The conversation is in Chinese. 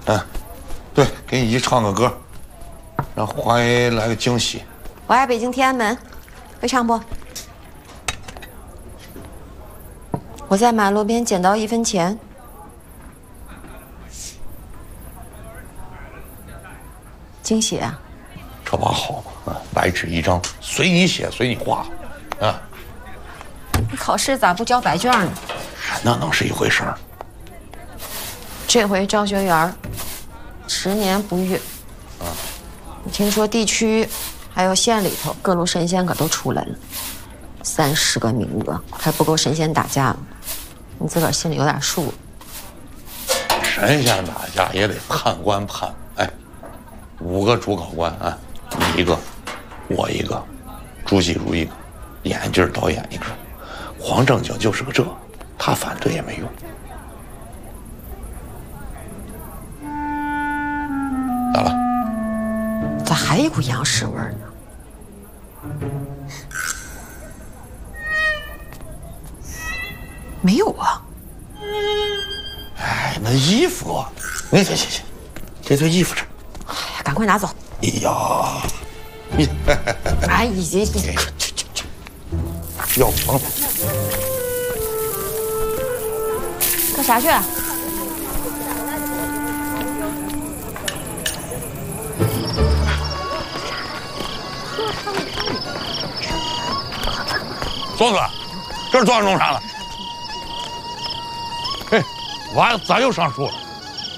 嗯，对，给你一起唱个歌，让华爷来个惊喜。 我爱北京天安门，会唱不？我在马路边捡到1分钱。惊喜啊！ 这把好嘛，白纸一张，随你写，随你画，啊。 你考试咋不交白卷呢？ 那能是一回事儿？ 这回招学员，10年不遇。 啊， 听说地区还有县里头各路神仙可都出来了，30个名额，还不够神仙打架了。你自个儿心里有点数。 神仙打架也得判官判，哎，5个主考官啊，你一个，我一个，朱继如一个，眼镜导演一个，黄正经就是个这，他反对也没用。咋了？ 咋还一股羊屎味儿呢？没有啊。 哎，那衣服，行，这堆衣服这。 哎呀，赶快拿走！ 哎呀，你， 哎，已经要房干啥去？ 左哥，这是多少农场了？嘿，娃咋又上树了？